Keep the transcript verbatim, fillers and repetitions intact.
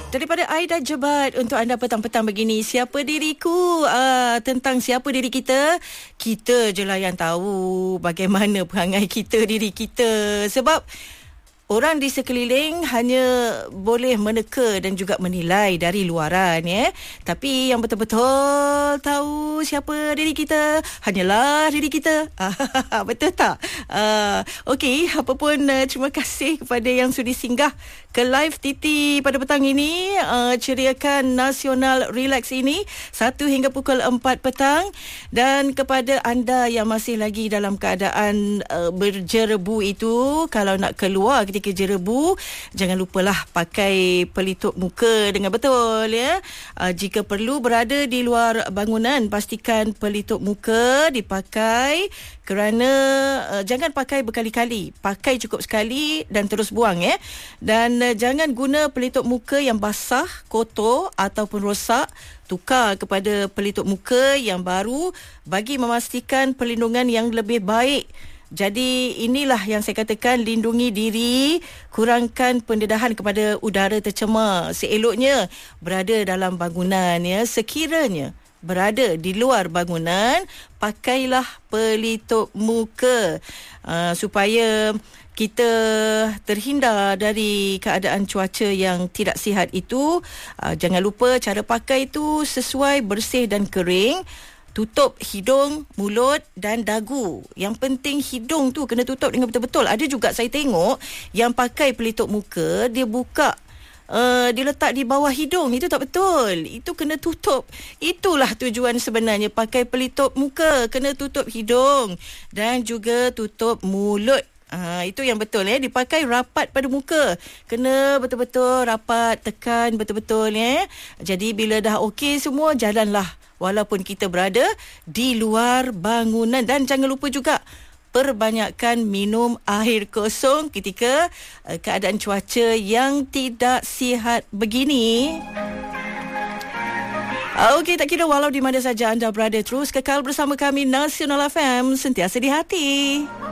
Daripada Aida Jebat untuk anda petang-petang begini. Siapa diriku? Uh, tentang siapa diri kita? Kita je lah yang tahu bagaimana perangai kita, diri kita. Sebab orang di sekeliling hanya boleh meneka dan juga menilai dari luaran, ya. Tapi yang betul-betul tahu siapa diri kita hanyalah diri kita. Betul tak? Uh, Okey, apa pun uh, terima kasih kepada yang sudi singgah ke live Titi pada petang ini. Uh, ceriakan Nasional Relax ini satu hingga pukul empat petang. Dan kepada anda yang masih lagi dalam keadaan uh, berjerebu itu, kalau nak keluar ketika jerebu, jangan lupalah pakai pelitup muka dengan betul, ya. Uh, jika perlu berada di luar bangunan, pastikan pelitup muka dipakai, kerana uh, jangan pakai berkali-kali. Pakai cukup sekali dan terus buang, ya. Dan uh, jangan guna pelitup muka yang basah, kotor ataupun rosak. Tukar kepada pelitup muka yang baru bagi memastikan perlindungan yang lebih baik. Jadi inilah yang saya katakan, lindungi diri, kurangkan pendedahan kepada udara tercemar. Seeloknya berada dalam bangunan, ya. Sekiranya berada di luar bangunan, pakailah pelitup muka uh, supaya kita terhindar dari keadaan cuaca yang tidak sihat itu. Uh, jangan lupa cara pakai itu sesuai, bersih dan kering. Tutup hidung, mulut dan dagu. Yang penting hidung tu kena tutup dengan betul-betul. Ada juga saya tengok yang pakai pelitup muka, dia buka Uh, dia letak di bawah hidung. Itu tak betul. Itu kena tutup. Itulah tujuan sebenarnya pakai pelitup muka. Kena tutup hidung dan juga tutup mulut. Ha, itu yang betul, ya. Dipakai rapat pada muka. Kena betul-betul rapat, tekan betul-betul, ya. Jadi bila dah okey semua, jalanlah walaupun kita berada di luar bangunan. Dan jangan lupa juga perbanyakkan minum air kosong ketika uh, keadaan cuaca yang tidak sihat begini. Okey, tak kira walau di mana saja anda berada, terus kekal bersama kami Nasional F M, sentiasa di hati.